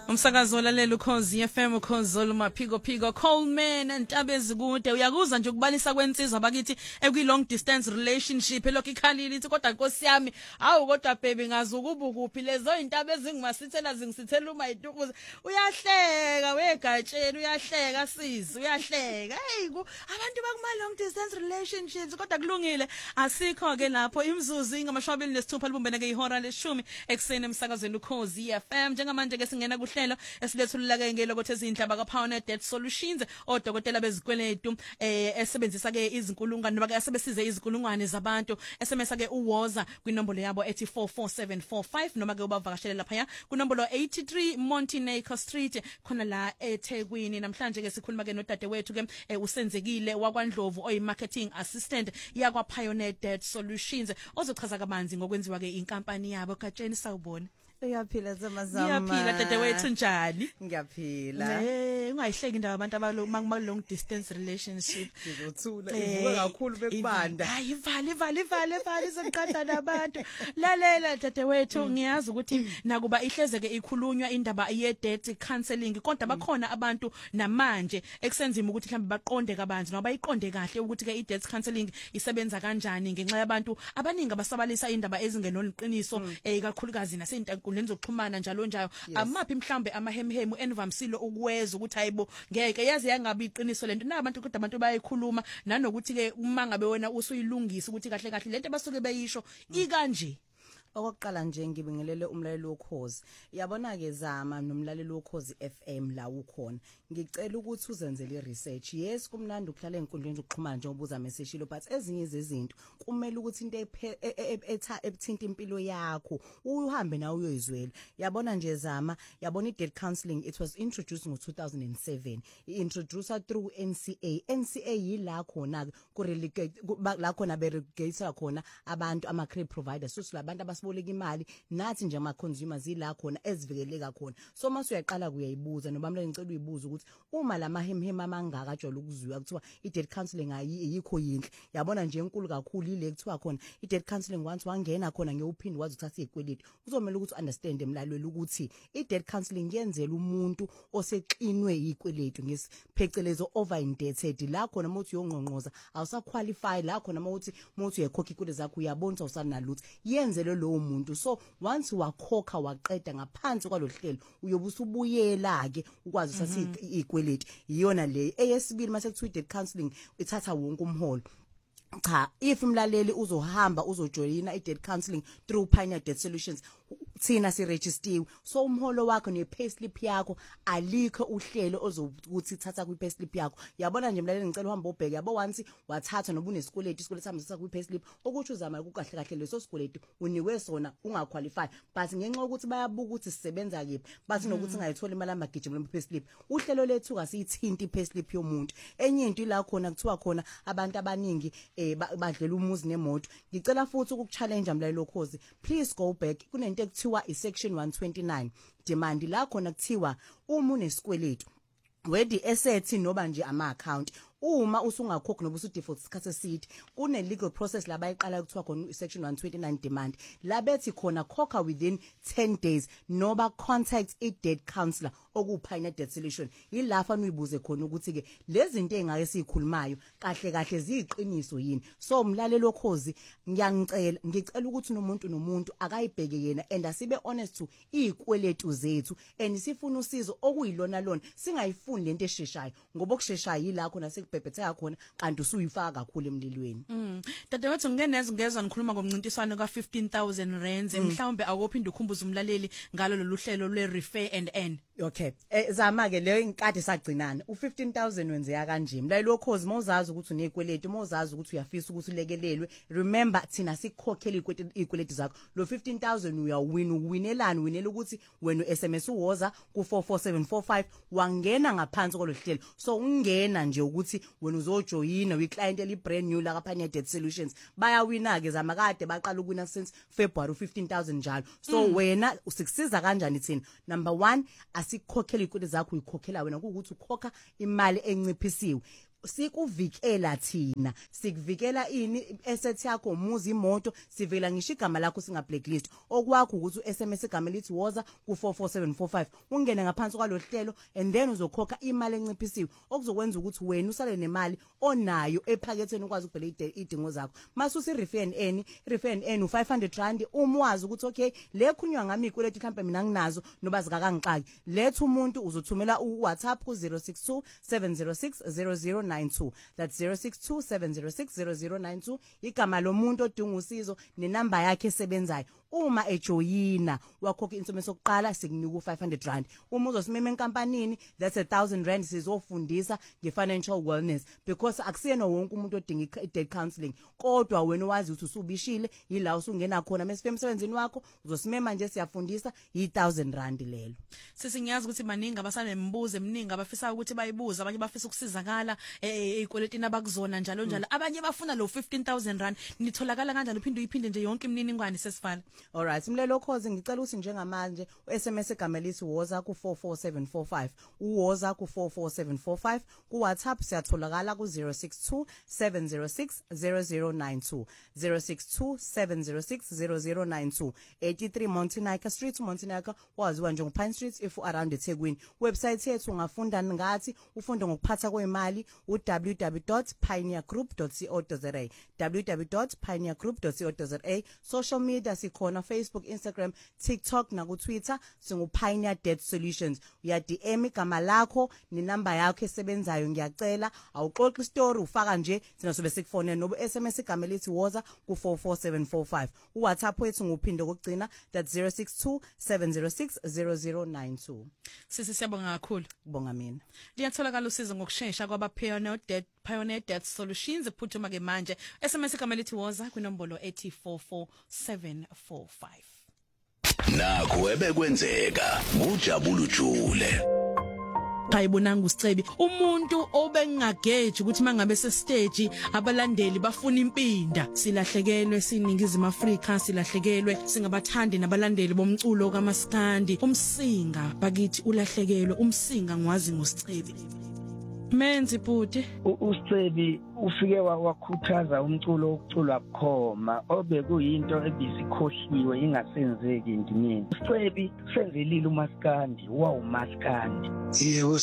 Umsakazo lalela ukhozi FM ukhozi maphiko Coleman entaba ezikude uyakuza nje ukubalisa kwensizwa bakithi ekwi long distance relationship elokhu ikhalile ithi kodwa Nkosi yami hawu kodwa baby ngazi ukuba ukuphi lezo intaba ezingimasithela zingisithela uma itukuza uyahleka wegatsheni uyahleka sisi uyahleka hey abantu bakuma long distance relationships kodwa kulungile asikho ke lapho imzuzu ingamashwabili nesithupha libumbene ke ihora leshumi ekseni emsakazweni ukhozi FM njengamanje ke singena kuhlelo esilethulula ke ngelokothi ezinhlaba kaPowernet Debt Solutions odokotela bezikweletu esebenzisa ke izinkulungwane noba ke asebesize izinkulungwane zabantu SMS ke uwoza kwinombolo yabo ethi 44745 noma ke ubavakashele lapha kunombolo 83 Montenegro Street khona la eThekwini namhlanje ke sikhuluma ke nodade wethu ke usenzekile wakwaNdlovu oyi marketing assistant yakwa Pioneer Debt Solutions ozochaza kabanzi ngokwenziwa ke inkampani yabo katsheni sawubona. Uyaphila zamazama. Ngiyaphila dade wethu njani? Ngiyaphila. Ungayihleki indaba abantu abalo long distance relationship. Ngizothula ivuka kakhulu bekubanda. Hayi ivale soqada nabantu. Lalela dade wethu ngiyazi ukuthi nakuba ihlezeke ikhulunywa indaba ye debt counseling kodwa bakhona abantu namanje ekusenzima ukuthi mhlawumbe baqonde kabanzi noma bayiqonde kahle ukuthi ke i debt counseling isebenza kanjani ngenxa yabantu abaningi abasabalisa indaba ezingenoliqiniso kakhulukazi nasenkundleni zokuxhumana njalo amaphi mhlambe amahemhemu enivamsilo ukuweza ukuthi hayibo ngeke yazi yangabe iqiniso lento nabantu kodwa abantu bayikhuluma nanokuthi ke uma ngabe wena usuyilungisa ukuthi kahle lento basuke beyisho ikanje. Okokuqala nje ngibingelele umlaleli wokhozi. Yabona ke zama nomlaleli wokhozi FM la ukhona. Ngicela ukuthi uzenzele research. Yes kumnandi ukuhlala enkundleni zokuxhumana njengoba uzameseshilo but ezinye izinto kumele ukuthi into ebuthinta impilo yakho uhambe nawe uyoyizwela. Yabona nje zama yabona i-debt counseling it was introduced in 2007. Introduced through NCA. NCA yila khona ku relegate la khona be relegate khona abantu ama credit providers so labantu boleka imali nathi nje ama consumers ila khona ezivikeleka khona so mase uyaqala kuyayibuza noba manje ngicela uyibuza ukuthi uma lamahemhema amangaka ajwayele ukuzwiwa kuthiwa i debt counseling ayikho yinhle yabona nje enkulu kakhulu ile kuthiwa khona i debt counseling once wangena khona ngeuphindi wazi ukuthatha izikweleti uzomela ukuthi understand emlalweni ukuthi i debt counseling yenzela umuntu osexinwe izikweleti ngesiphecelelo over indebted la khona mothi uyongqonqoza awusaqualify la khona mothi uyekhokha ikweleti zakho uyabona usanalutho yenzele lo umuntu so once wakhokha waqeda ngaphansi kwalohlelo uyobusa ubuyela ke ukwazi ukuthi izikweleti iyona le eyesibili mase kuthiwa debt counseling ithatha wonke umholo. Cha if umlaleli uzohamba uzojoyina i-debt counseling through Pioneer Debt Solutions thina siregistiwe so umholo wakho ne-payslip yakho alikho uhlelo ozokuthi thatha kwi-payslip yakho yabona nje mlaleli ngicela uhamba ubheke yabo once wathatha noba unesikweleti hambisa kwi-payslip ukuthi uzama kahle leso sikweleti uniwe sona ungaqualify but ngenxa ukuthi bayabuka ukuthi sisebenza kephi bathi nokuthi ngayithola imali amagijima le-payslip uhlelo lethu kasiyithinta i-payslip yomuntu enye into ila khona kuthiwa khona abantu abaningi badlela umuzi nemoto ngicela futhi ukuchallenge mlaleli lokhozi please go back kunento ekuthiwa isection 129 demand la khona kuthiwa uma unesikweletu wedi asset noba nje ama account uma usungakhokhi noba usudefault isikhathi eside kune legal process labayiqala kuthiwa khona section 129 demand labethi khona khokha within 10 days noba contact a debt counselor okuphinya debt solution yilafa uyibuze khona ukuthi ke lezi zinto engake sikhulumayo kahle ziyiqiniso yini so umlaleli okhozi ngicela ukuthi nomuntu akayibheke yena and asibe honest to izikweletu zethu and sifuna usizo okuyilona lona singayifuni lento esheshayo ngoba okusheshayo yila khona bhebhetheka khona kanti usuyifaka kakhulu emlilweni. Dade wethu ngezwa nikhuluma ngomncintiswano ka 15,000 rands mhlawumbe awuphinde ukhumbuze umlaleli ngalo lolu hlelo lwe refer and earn. Okay. Zama ke leyo inkade sagcinana. U15,000 wenzeka kanje. Mlaleli okhozi mawuzazi ukuthi unezikweleti, mawuzazi ukuthi uyafisa ukuthi ulekelelwe. Remember thina sikukhokhela izikweleti zakho. Lo 15,000 uyawinelani winela ukuthi wena SMS uwoza ku 44745 wangena ngaphansi kwalohlelo. So ungena nje ukuthi wena uzojoyina we-client eli-brand new la Pioneer Debt Solutions bayawina ke zama kade baqala ukuwina since February 15,000 njalo so wena usikusiza kanjani thina number 1 asikukhokhela izikweleti zakho uyikhokhela wena ukuthi ukhokha imali enciphisiwe sikuvikela thina sikuvikela ini asset yakho umuzi imoto sivela ngisho igama lakho singa blacklist okwakho ukuthi uSMS igama lithi woza ku44745 ungene ngaphansi kwalohlelo and then uzokhokha imali enciphisiwe okuzokwenza ukuthi wena usale nemali onayo ephaketheni ukwazi ukubhela idingo zakho masusi refer and earn u500 umwazi ukuthi okay lekhunywa ngami ikweleti mhlambe mina nginazo noba zikakangixaki letha umuntu uzothumela uWhatsApp ku 062 706 0092 that's 062 706 0092 igama lomuntu odinga usizo nenamba yakhe esebenzayo uma ejoyina wakhokha insuku sokuqala sikunika u500 uma uzosimema enkampanini that's R1,000 sizofundisa ngefinancial wellness because akusiyena wonke umuntu odinga i-debt counseling kodwa wena wazi ukuthi usubishile yila usungena khona mesifike emsebenzini wakho uzosimema nje siyafundisa i$1,000 lelo sisingiyazi ukuthi maningi abasanembuzo eminingi abafisa ukuthi bayibuza abanye bafisa ukusizakala ezikweletini abakuzona njalo abanye bafuna lo R15,000 nitholakala kanjalo uphinde nje yonke imininingwane sesifala. Alright, Mlelo Khozi ngicela ukuthi njengamanje uSMS igama lisi woza ku 44745 uwoza ku 44745 ku WhatsApp siyatholakala ku 062 706 0092 062 706 0092 83 Montenaika Street Montenaika waziwa njengo Pine Street if around eThekwini website yethu ungafunda ngathi ufunde ngokuphatha kwemali www.pioneergroup.co.za www.pioneergroup.co.za social media sikhona Facebook Instagram TikTok na ku Twitter singu Pioneer Debt Solutions uya DM igama lakho nenamba yakho esebenzayo ngiyacela awuxoxa story ufaka nje sina sobe sikufonela nobu SMS igama lithi woza ku 44745 uWhatsApp wethu nguphinde kokugcina that 062 706 0092 siyabonga kakhulu bonga mina liyatholakala usizo ngokusheshsha kwaba Pioneer Debt Solutions iphuthuma ke manje SMS igama lithi woza kwinombolo 844745 nakho ebekwenzeka ngujabula ujule Ayibonanga usicebi umuntu obengageji ukuthi mangabe sestage abalandeli bafuna impinda silahlekelwe siningizimu Afrika silahlekelwe singabathandi nabalandeli bomculo kaMaskandi umsinga bakithi ulahlekelwe umsinga ngwazi ngosicebi Menzi bhuti uSicebi ufike wakhuthaza umculo oculwa bukhoma obekuyinto ebisikhohliwe ingasenzeki indimini uSicebi senzelile uMaskandi wawuMaskandi